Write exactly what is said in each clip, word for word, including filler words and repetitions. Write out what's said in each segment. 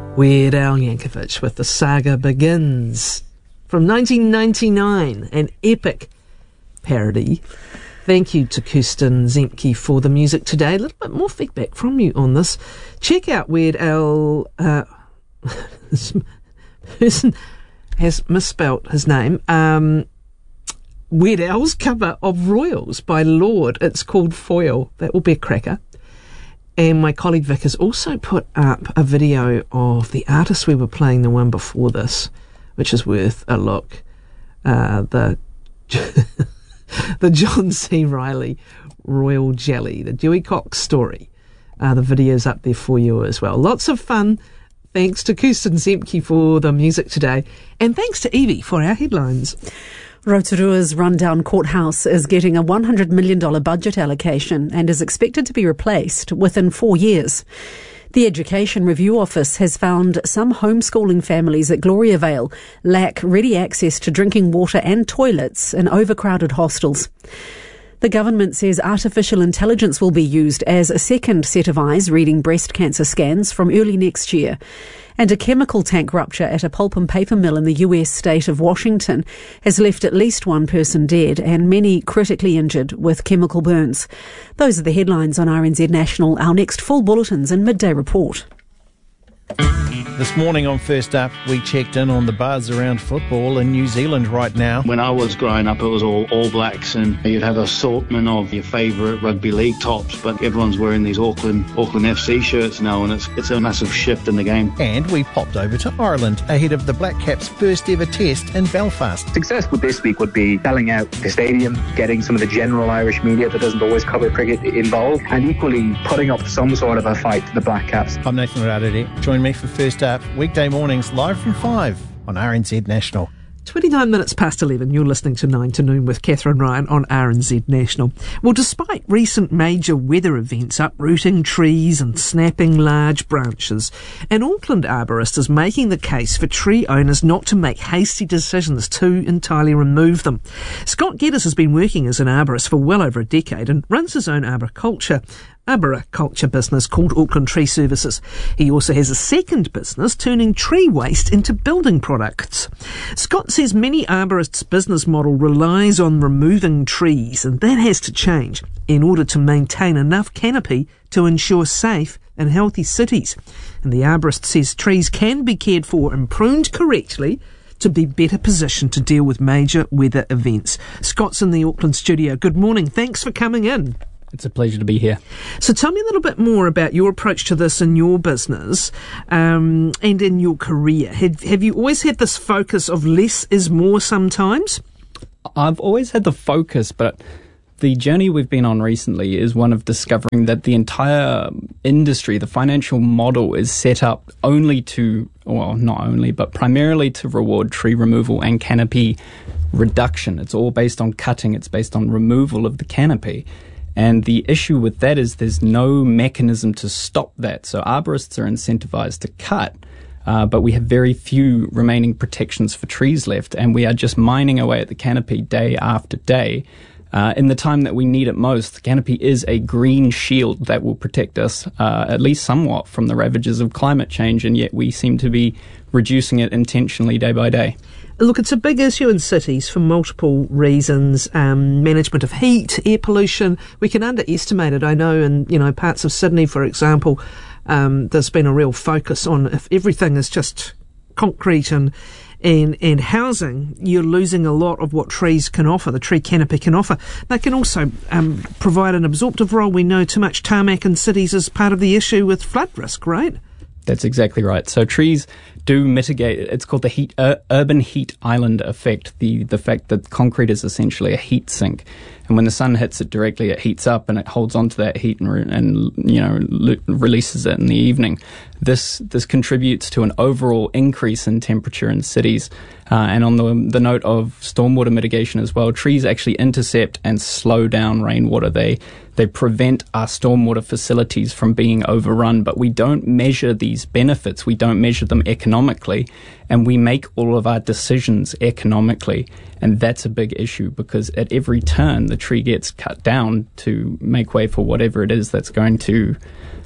Weird Al Yankovic with The Saga Begins from nineteen ninety-nine, an epic parody. Thank you to Kirsten Zemke for the music today. A little bit more feedback from you on this. Check out Weird Al. Uh, this person has misspelt his name. Um, Weird Al's cover of Royals by Lord. It's called Foil. That will be a cracker. And my colleague Vic has also put up a video of the artist we were playing, the one before this, which is worth a look. Uh, the the John C. Reilly Royal Jelly, the Dewey Cox story. Uh, the video's up there for you as well. Lots of fun. Thanks to Kirsten Zemke for the music today. And thanks to Evie for our headlines. Rotorua's rundown courthouse is getting a one hundred million dollars budget allocation and is expected to be replaced within four years. The Education Review Office has found some homeschooling families at Gloriavale lack ready access to drinking water and toilets in overcrowded hostels. The government says artificial intelligence will be used as a second set of eyes reading breast cancer scans from early next year. And a chemical tank rupture at a pulp and paper mill in the U S state of Washington has left at least one person dead and many critically injured with chemical burns. Those are the headlines on R N Z National. Our next full bulletins and midday report. This morning on First Up, we checked in on the buzz around football in New Zealand right now. When I was growing up, it was all All Blacks, and you'd have an assortment of your favourite rugby league tops, but everyone's wearing these Auckland Auckland F C shirts now, and it's it's a massive shift in the game. And we popped over to Ireland ahead of the Black Caps' first ever test in Belfast. Success with this week would be selling out the stadium, getting some of the general Irish media that doesn't always cover cricket involved, and equally putting up some sort of a fight to the Black Caps. I'm Nathan Radade. Join me for First Up, weekday mornings live from five on R N Z National. twenty-nine minutes past eleven, you're listening to nine to noon with Catherine Ryan on R N Z National. Well, despite recent major weather events uprooting trees and snapping large branches, an Auckland arborist is making the case for tree owners not to make hasty decisions to entirely remove them. Scott Geddes has been working as an arborist for well over a decade and runs his own arboriculture arboriculture business called Auckland Tree Services. He also has a second business turning tree waste into building products. Scott says many arborists' business model relies on removing trees, and that has to change in order to maintain enough canopy to ensure safe and healthy cities. And the arborist says trees can be cared for and pruned correctly to be better positioned to deal with major weather events. Scott's in the Auckland studio. Good morning. Thanks for coming in. It's a pleasure to be here. So tell me a little bit more about your approach to this in your business um, and in your career. Have, have you always had this focus of less is more sometimes? I've always had the focus, but the journey we've been on recently is one of discovering that the entire industry, the financial model, is set up only to, well, not only, but primarily to reward tree removal and canopy reduction. It's all based on cutting. It's based on removal of the canopy. And the issue with that is there's no mechanism to stop that. So arborists are incentivized to cut, uh, but we have very few remaining protections for trees left, and we are just mining away at the canopy day after day. Uh, in the time that we need it most, the canopy is a green shield that will protect us, uh, at least somewhat, from the ravages of climate change, and yet we seem to be reducing it intentionally day by day. Look, it's a big issue in cities for multiple reasons. Um, management of heat, air pollution. We can underestimate it. I know in, you know, parts of Sydney, for example, um, there's been a real focus on if everything is just concrete and, and, and housing, you're losing a lot of what trees can offer, the tree canopy can offer. They can also um, provide an absorptive role. We know too much tarmac in cities is part of the issue with flood risk, right? That's exactly right. So trees do mitigate. It's called the heat uh, urban heat island effect. The the fact that concrete is essentially a heat sink, and when the sun hits it directly, it heats up and it holds onto that heat and, re- and you know le- releases it in the evening. This this contributes to an overall increase in temperature in cities. Uh, and on the the note of stormwater mitigation as well, trees actually intercept and slow down rainwater. They they prevent our stormwater facilities from being overrun, but we don't measure these benefits. We don't measure them economically, and we make all of our decisions economically. And that's a big issue because at every turn, the tree gets cut down to make way for whatever it is that's going to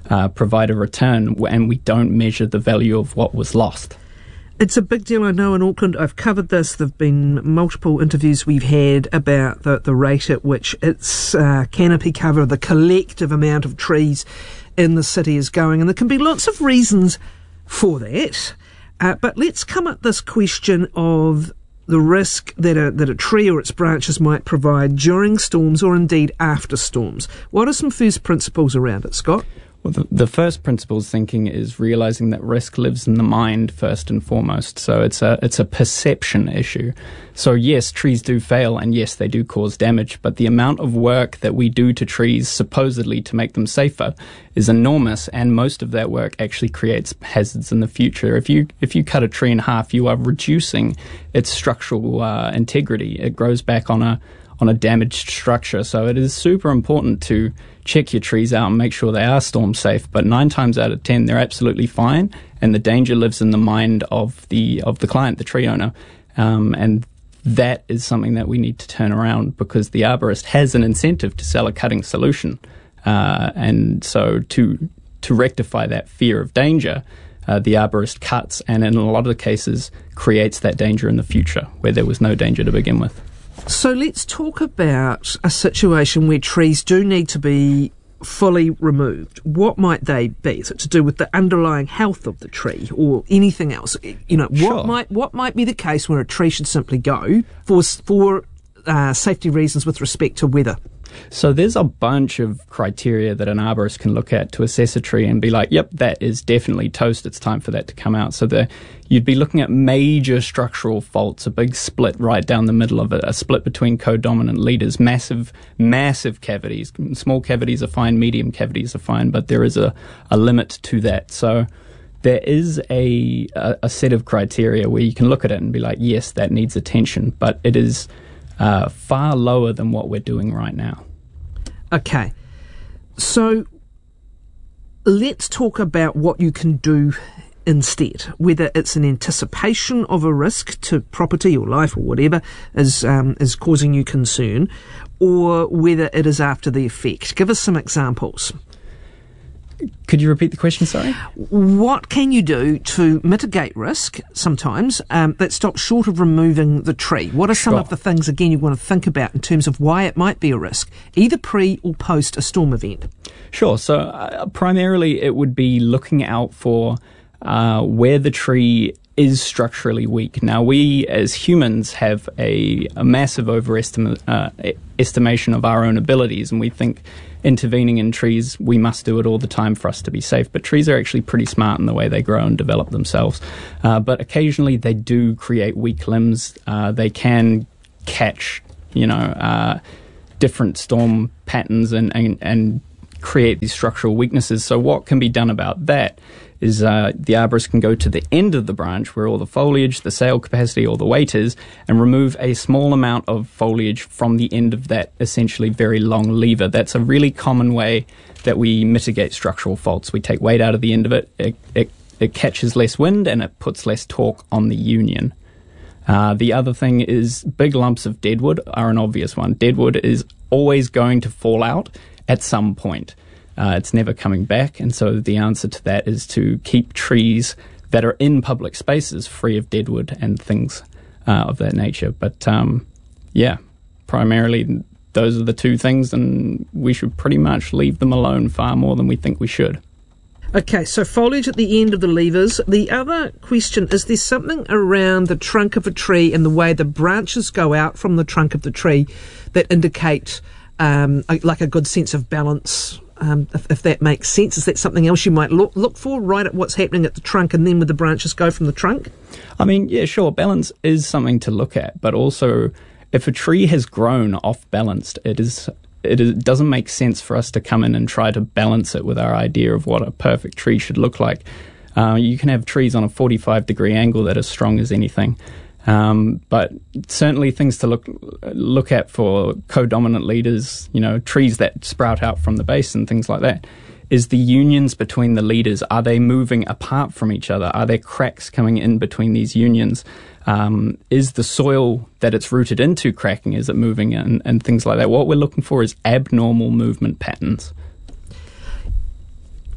uh, provide a return, and we don't measure the value of what was lost. It's a big deal, I know, in Auckland. I've covered this. There have been multiple interviews we've had about the, the rate at which its uh, canopy cover, the collective amount of trees in the city is going, and there can be lots of reasons for that. Uh, but let's come at this question of the risk that a, that a tree or its branches might provide during storms or indeed after storms. What are some first principles around it, Scott? Well, the, the first principles thinking is realizing that risk lives in the mind first and foremost. So it's a it's a perception issue. So yes, trees do fail, and yes, they do cause damage, but the amount of work that we do to trees supposedly to make them safer is enormous, and most of that work actually creates hazards in the future. If you if you cut a tree in half, you are reducing its structural uh, integrity. It grows back on a on a damaged structure. So it is super important to check your trees out and make sure they are storm safe. But nine times out of ten, they're absolutely fine, and the danger lives in the mind of the of the client, the tree owner, um, and that is something that we need to turn around, because the arborist has an incentive to sell a cutting solution, uh, and so to to rectify that fear of danger, uh, the arborist cuts, and in a lot of the cases creates that danger in the future where there was no danger to begin with. So let's talk about a situation where trees do need to be fully removed. What might they be? Is it to do with the underlying health of the tree or anything else? You know, what Sure. might what might be the case where a tree should simply go for for uh, safety reasons with respect to weather? So there's a bunch of criteria that an arborist can look at to assess a tree and be like, yep, that is definitely toast. It's time for that to come out. So the, you'd be looking at major structural faults, a big split right down the middle of it, a split between co-dominant leaders, massive, massive cavities. Small cavities are fine, medium cavities are fine, but there is a, a limit to that. So there is a, a, a set of criteria where you can look at it and be like, yes, that needs attention, but it is Uh, far lower than what we're doing right now. Okay, so let's talk about what you can do instead, whether it's an anticipation of a risk to property or life or whatever is um, is causing you concern, or whether it is after the effect. Give us some examples. Could you repeat the question, sorry? What can you do to mitigate risk sometimes um, that stops short of removing the tree? What are some Sure. of the things, again, you want to think about in terms of why it might be a risk, either pre or post a storm event? Sure. So uh, primarily it would be looking out for uh, where the tree is structurally weak. Now, we as humans have a, a massive overestimation uh, estimation of our own abilities, and we think intervening in trees, we must do it all the time for us to be safe. But trees are actually pretty smart in the way they grow and develop themselves. Uh, but occasionally they do create weak limbs. Uh, they can catch, you know, uh, different storm patterns and, and, and create these structural weaknesses. So what can be done about that is uh, the arborist can go to the end of the branch where all the foliage, the sail capacity, all the weight is, and remove a small amount of foliage from the end of that essentially very long lever. That's a really common way that we mitigate structural faults. We take weight out of the end of it, it, it, it catches less wind, and it puts less torque on the union. Uh, the other thing is big lumps of deadwood are an obvious one. Deadwood is always going to fall out at some point. Uh, it's never coming back, and so the answer to that is to keep trees that are in public spaces free of deadwood and things uh, of that nature. But um, yeah, primarily those are the two things, and we should pretty much leave them alone far more than we think we should. Okay, so foliage at the end of the levers. The other question, is there something around the trunk of a tree and the way the branches go out from the trunk of the tree that indicate um, a, like a good sense of balance? Um, if, if that makes sense, is that something else you might look look for, right at what's happening at the trunk and then where the branches go from the trunk? I mean, yeah, sure, balance is something to look at, but also if a tree has grown off balanced, it is it is, doesn't make sense for us to come in and try to balance it with our idea of what a perfect tree should look like. Uh, you can have trees on a forty-five degree angle that are strong as anything. Um, but certainly things to look look at for co-dominant leaders, you know, trees that sprout out from the base and things like that, is the unions between the leaders. Are they moving apart from each other? Are there cracks coming in between these unions? Um, is the soil that it's rooted into cracking? Is it moving and, and things like that? What we're looking for is abnormal movement patterns.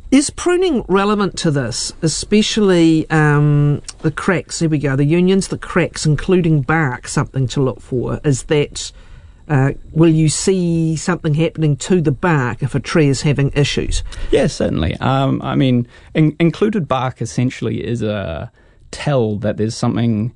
Is pruning relevant to this, especially um, the cracks? There we go. The unions, the cracks, including bark, something to look for. Is that, uh, will you see something happening to the bark if a tree is having issues? Yeah, certainly. Um, I mean, in- included bark essentially is a tell that there's something,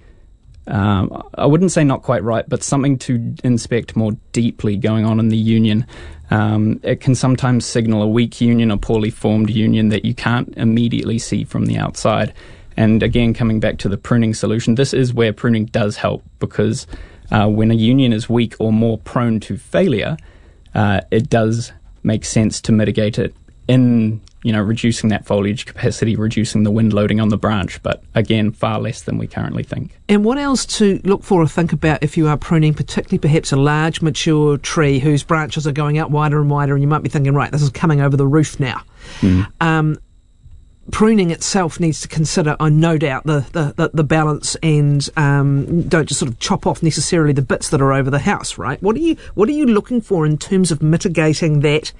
um, I wouldn't say not quite right, but something to inspect more deeply going on in the union. Um, it can sometimes signal a weak union, a poorly formed union that you can't immediately see from the outside. And again, coming back to the pruning solution, this is where pruning does help, because uh, when a union is weak or more prone to failure, uh, it does make sense to mitigate it in, you know, reducing that foliage capacity, reducing the wind loading on the branch, but again, far less than we currently think. And what else to look for or think about if you are pruning, particularly perhaps a large mature tree whose branches are going out wider and wider, and you might be thinking, right, this is coming over the roof now. Mm. Um, pruning itself needs to consider, uh, no doubt, the, the, the, the balance, and um, don't just sort of chop off necessarily the bits that are over the house, right? What are you, what are you looking for in terms of mitigating that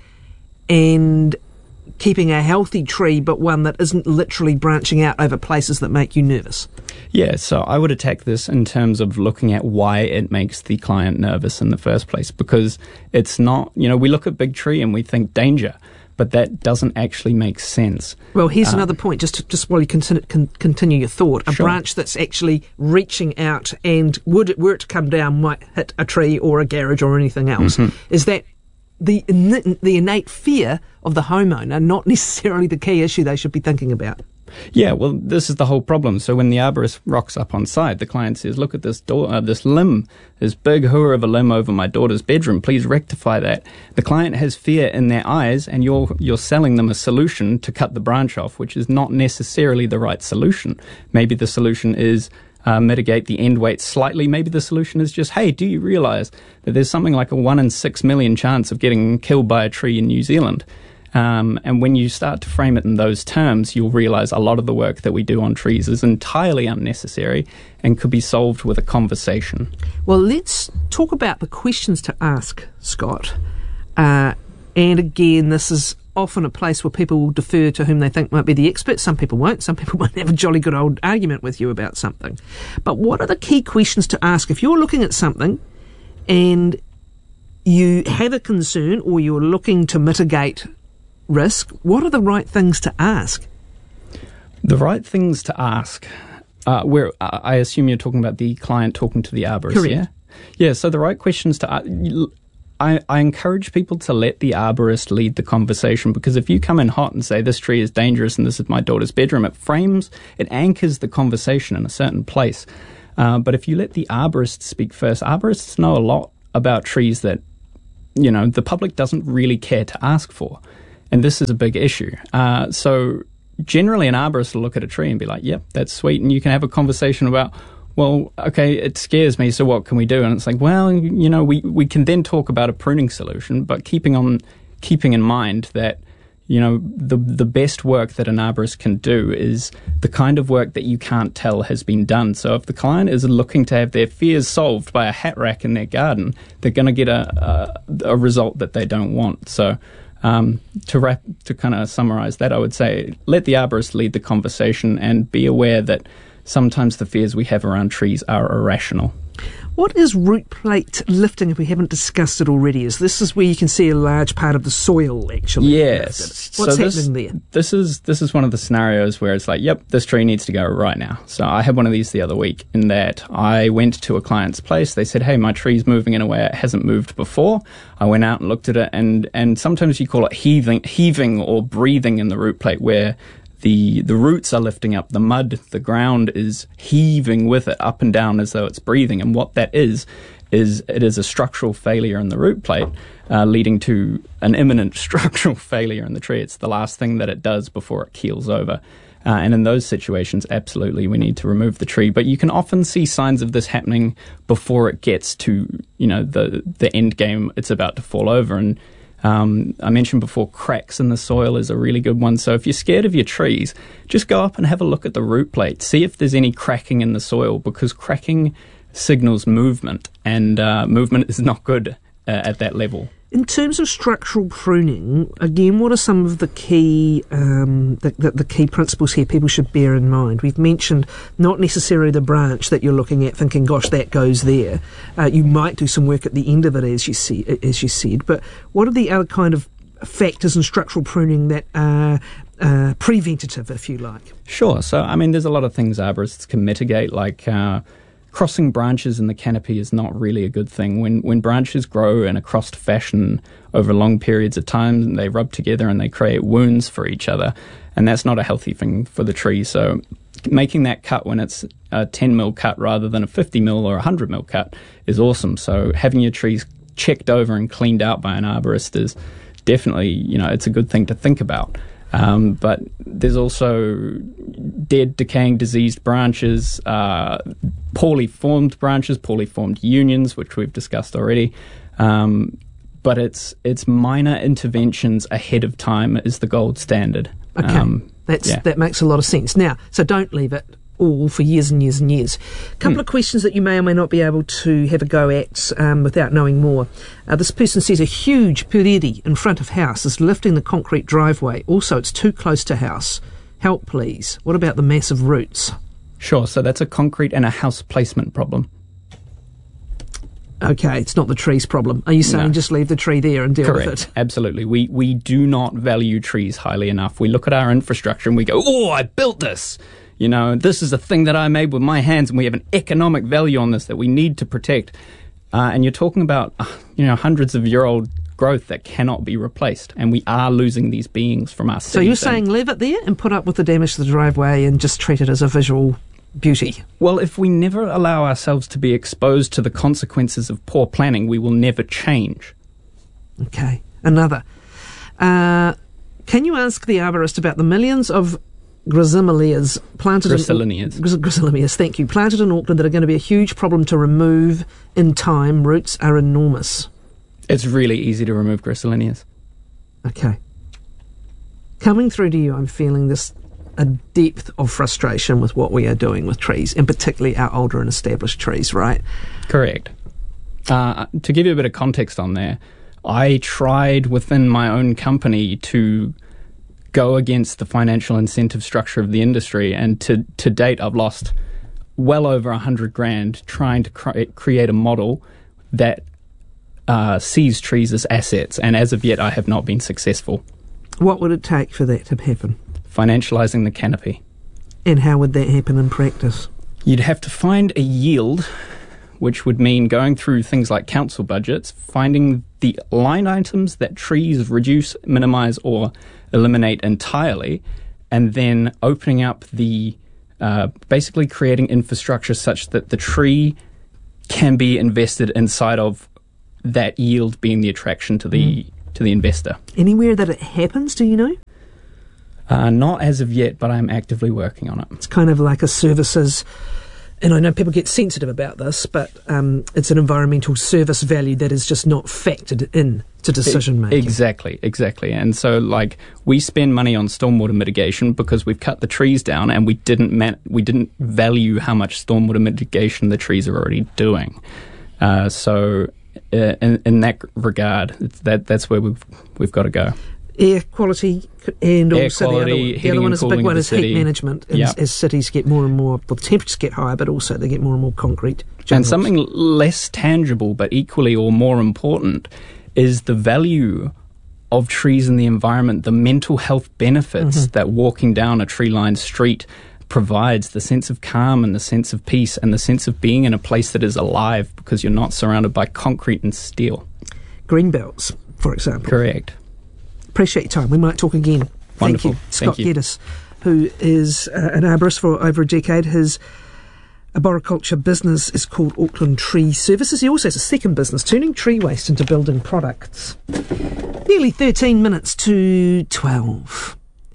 and keeping a healthy tree, but one that isn't literally branching out over places that make you nervous? Yeah, so I would attack this in terms of looking at why it makes the client nervous in the first place, because it's not, you know, we look at big tree and we think danger, but that doesn't actually make sense. Well, here's uh, another point, just to, just while you continue, con- continue your thought. A sure. branch that's actually reaching out and, would it, were it to come down, might hit a tree or a garage or anything else. Mm-hmm. Is that the the innate fear of the homeowner, not necessarily the key issue they should be thinking about? Yeah, well, this is the whole problem. So when the arborist rocks up on site, the client says, look at this door, uh, this limb, this big hooer of a limb over my daughter's bedroom. Please rectify that. The client has fear in their eyes, and you're you're selling them a solution to cut the branch off, which is not necessarily the right solution. Maybe the solution is Uh, mitigate the end weight slightly. Maybe the solution is just, hey, do you realize that there's something like a one in six million chance of getting killed by a tree in New Zealand? Um, and when you start to frame it in those terms, you'll realize a lot of the work that we do on trees is entirely unnecessary and could be solved with a conversation. Well, let's talk about the questions to ask, Scott. Uh, and again, this is often a place where people will defer to whom they think might be the expert. Some people won't. Some people might have a jolly good old argument with you about something. But what are the key questions to ask? If you're looking at something and you have a concern or you're looking to mitigate risk, what are the right things to ask? The right things to ask, uh, where uh, I assume you're talking about the client talking to the arborist, Correct. yeah? Yeah, so the right questions to ask. I, I encourage people to let the arborist lead the conversation, because if you come in hot and say, this tree is dangerous and this is my daughter's bedroom, it frames, it anchors the conversation in a certain place. Uh, but if you let the arborist speak first, arborists know a lot about trees that, you know, the public doesn't really care to ask for. And this is a big issue. Uh, so generally an arborist will look at a tree and be like, yep, that's sweet. And you can have a conversation about, well, okay, it scares me, so what can we do? And it's like, well, you know, we, we can then talk about a pruning solution, but keeping on keeping in mind that, you know, the the best work that an arborist can do is the kind of work that you can't tell has been done. So if the client is looking to have their fears solved by a hat rack in their garden, they're going to get a, a a result that they don't want. So um, to wrap, to kind of summarize that, I would say let the arborist lead the conversation and be aware that sometimes the fears we have around trees are irrational. What is root plate lifting, if we haven't discussed it already? Is this is where you can see a large part of the soil actually? Yes. What's so happening this, there? This is this is one of the scenarios where it's like, yep, this tree needs to go right now. So I had one of these the other week in that I went to a client's place. They said, hey, my tree's moving in a way it hasn't moved before. I went out and looked at it, and, and sometimes you call it heaving, heaving or breathing in the root plate, where The the roots are lifting up, the mud, the ground is heaving with it up and down as though it's breathing. And what that is, is it is a structural failure in the root plate, uh, leading to an imminent structural failure in the tree. It's the last thing that it does before it keels over. Uh, and in those situations, absolutely, we need to remove the tree. But you can often see signs of this happening before it gets to, you know, the, the end game. It's about to fall over. And Um, I mentioned before, cracks in the soil is a really good one. So if you're scared of your trees, just go up and have a look at the root plate. See if there's any cracking in the soil, because cracking signals movement, and uh, movement is not good uh, at that level. In terms of structural pruning, again, what are some of the key um, the, the, the key principles here people should bear in mind? We've mentioned not necessarily the branch that you're looking at, thinking, "Gosh, that goes there." Uh, you might do some work at the end of it, as you see, as you said. But what are the other kind of factors in structural pruning that are uh, preventative, if you like? Sure. So, I mean, there's a lot of things arborists can mitigate, like uh, crossing branches in the canopy is not really a good thing. When when branches grow in a crossed fashion over long periods of time, they rub together and they create wounds for each other, and that's not a healthy thing for the tree. So making that cut when it's a ten mil cut rather than a fifty mil or a one hundred mil cut is awesome. So having your trees checked over and cleaned out by an arborist is definitely, you know, it's a good thing to think about. Um, but there's also dead, decaying, diseased branches, uh, poorly formed branches, poorly formed unions, which we've discussed already. Um, but it's it's minor interventions ahead of time is the gold standard. Okay, um, that's yeah. that makes a lot of sense. Now, so don't leave it all for years and years and years. A couple Hmm. of questions that you may or may not be able to have a go at um, without knowing more. Uh, this person says a huge puriri in front of house is lifting the concrete driveway. Also, it's too close to house. Help, please. What about the massive roots? Sure, so that's a concrete and a house placement problem. Okay, it's not the tree's problem. Are you saying No. just leave the tree there and deal Correct. with it? Absolutely. We we do not value trees highly enough. We look at our infrastructure and we go, "Oh, I built this. You know, this is a thing that I made with my hands, and we have an economic value on this that we need to protect." Uh, and you're talking about, uh, you know, hundreds of year old growth that cannot be replaced, and we are losing these beings from our cities. So you're And- saying leave it there and put up with the damage to the driveway and just treat it as a visual beauty? Well, if we never allow ourselves to be exposed to the consequences of poor planning, we will never change. Okay, another. Uh, can you ask the arborist about the millions of gracillinias planted Gracillinias. in... Gras- Gracillinias, thank you. Planted in Auckland that are going to be a huge problem to remove in time. Roots are enormous. It's really easy to remove gracillinias. Okay. Coming through to you, I'm feeling this a depth of frustration with what we are doing with trees, and particularly our older and established trees, right? Correct. Uh, to give you a bit of context on there, I tried within my own company to go against the financial incentive structure of the industry, and to, to date I've lost well over a hundred grand trying to cre- create a model that uh, sees trees as assets, and as of yet I have not been successful. What would it take for that to happen? Financializing the canopy. And how would that happen in practice? You'd have to find a yield, which would mean going through things like council budgets, finding the line items that trees reduce, minimize, or eliminate entirely, and then opening up the, uh, basically creating infrastructure such that the tree can be invested inside of, that yield being the attraction to the, mm. to the investor. Anywhere that it happens, do you know? Uh, not as of yet, but I'm actively working on it. It's kind of like a services, and I know people get sensitive about this, but um, it's an environmental service value that is just not factored in to decision making. Exactly, exactly. And so, like, we spend money on stormwater mitigation because we've cut the trees down, and we didn't man- we didn't value how much stormwater mitigation the trees are already doing. Uh, so, uh, in, in that regard, it's that that's where we've we've got to go. Air quality and Air also quality, the other one, the heating other one and is a big cooling one of is the heat city. management. As, Yeah. as cities get more and more, well, the temperatures get higher, but also they get more and more concrete. And jungles. something less tangible, but equally or more important, is the value of trees in the environment, the mental health benefits Mm-hmm. that walking down a tree-lined street provides, the sense of calm and the sense of peace and the sense of being in a place that is alive because you're not surrounded by concrete and steel. Green belts, for example. Correct. Appreciate your time. We might talk again. Wonderful. Thank you. Scott Thank you. Geddes, who is uh, an arborist for over a decade. His arboriculture business is called Auckland Tree Services. He also has a second business, turning tree waste into building products. Nearly thirteen minutes to twelve.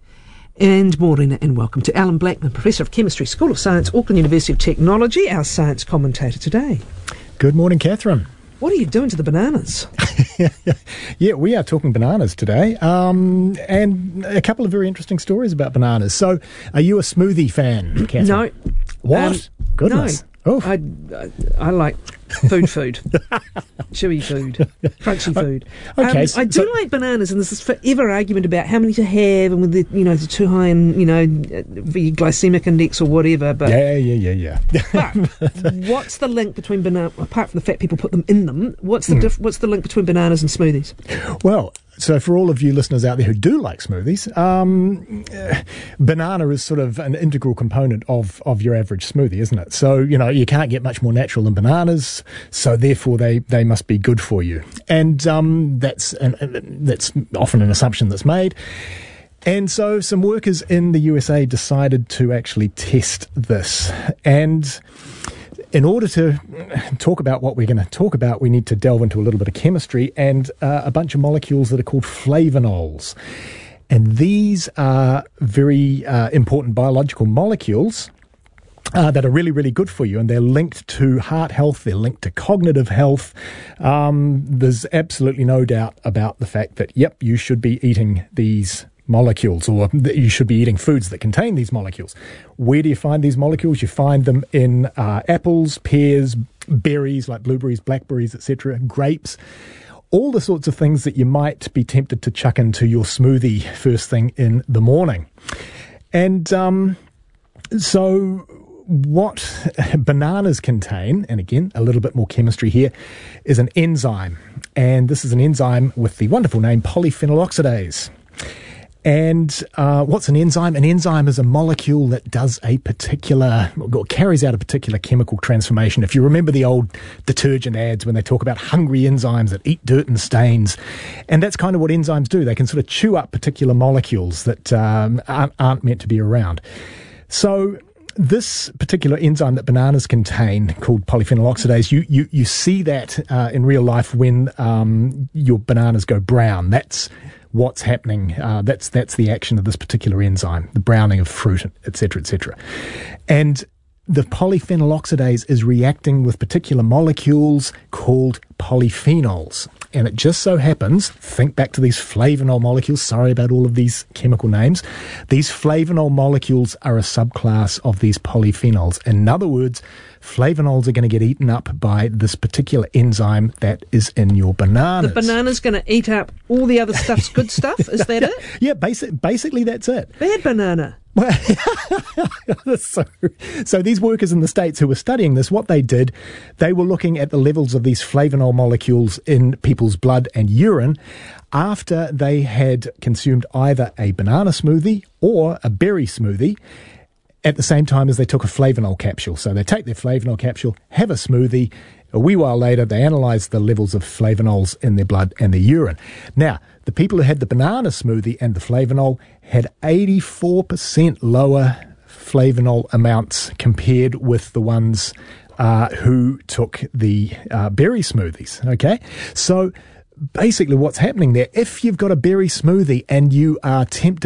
And Morena, and welcome to Alan Blackman, Professor of Chemistry, School of Science, Auckland University of Technology, our science commentator today. Good morning, Catherine. What are you doing to the bananas? Yeah, we are talking bananas today, um, and a couple of very interesting stories about bananas. So, are you a smoothie fan, Catherine? No. What? Um, Goodness. Oh, I, I, I like food food. Chewy food. Crunchy food. Okay, Um, so- I do so- like bananas, and there's this forever argument about how many to have and whether, you know, they're too high in, you know, the glycemic index or whatever. But, yeah, yeah, yeah, yeah. but what's the link between banana, apart from the fact people put them in them, what's the Hmm. diff, what's the link between bananas and smoothies? Well, so for all of you listeners out there who do like smoothies, um, uh, banana is sort of an integral component of, of your average smoothie, isn't it? So, you know, you can't get much more natural than bananas, so therefore they, they must be good for you. And um, that's an, that's often an assumption that's made. And so some workers in the U S A decided to actually test this. And in order to talk about what we're going to talk about, we need to delve into a little bit of chemistry and uh, a bunch of molecules that are called flavonols. And these are very uh, important biological molecules Uh, that are really, really good for you, and they're linked to heart health, they're linked to cognitive health. Um, there's absolutely no doubt about the fact that, yep, you should be eating these molecules, or that you should be eating foods that contain these molecules. Where do you find these molecules? You find them in uh, apples, pears, berries like blueberries, blackberries, et cetera, grapes. All the sorts of things that you might be tempted to chuck into your smoothie first thing in the morning. And um, so what bananas contain, and again, a little bit more chemistry here, is an enzyme. And this is an enzyme with the wonderful name polyphenol oxidase. And uh, what's an enzyme? An enzyme is a molecule that does a particular, or carries out a particular chemical transformation. If you remember the old detergent ads when they talk about hungry enzymes that eat dirt and stains, and that's kind of what enzymes do. They can sort of chew up particular molecules that um, aren't, aren't meant to be around. So this particular enzyme that bananas contain, called polyphenol oxidase, you you, you see that uh, in real life when um, your bananas go brown. That's what's happening. Uh, that's that's the action of this particular enzyme, the browning of fruit, et cetera, et cetera. And the polyphenol oxidase is reacting with particular molecules called polyphenols. And it just so happens, think back to these flavonol molecules, sorry about all of these chemical names, these flavonol molecules are a subclass of these polyphenols. In other words, flavonols are going to get eaten up by this particular enzyme that is in your bananas. The banana's going to eat up all the other stuff's good stuff? Is that it? Yeah, basic, basically that's it. Bad banana. so, so these workers in the States who were studying this, what they did, they were looking at the levels of these flavonol molecules in people's blood and urine after they had consumed either a banana smoothie or a berry smoothie at the same time as they took a flavonol capsule. So they take their flavonol capsule, have a smoothie. A wee while later, they analysed the levels of flavonols in their blood and their urine. Now, the people who had the banana smoothie and the flavanol had eighty-four percent lower flavanol amounts compared with the ones uh, who took the uh, berry smoothies. Okay, so basically what's happening there, if you've got a berry smoothie and you are tempted